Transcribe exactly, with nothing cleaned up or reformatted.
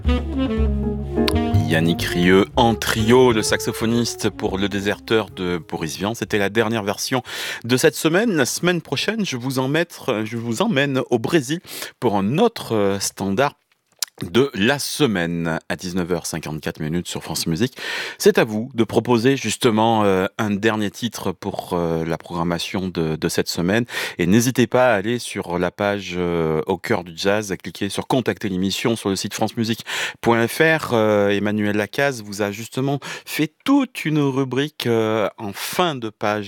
Yannick Rieu en trio, le saxophoniste pour Le Déserteur de Boris Vian. C'était la dernière version de cette semaine. La semaine prochaine, je vous, en mettre, je vous emmène au Brésil pour un autre euh, standard de la semaine à dix-neuf heures cinquante-quatre minutes sur France Musique. C'est à vous de proposer justement euh, un dernier titre pour euh, la programmation de, de cette semaine. Et n'hésitez pas à aller sur la page euh, Au cœur du jazz, à cliquer sur contacter l'émission sur le site francemusique point f r. Euh, Emmanuel Lacaze vous a justement fait toute une rubrique euh, en fin de page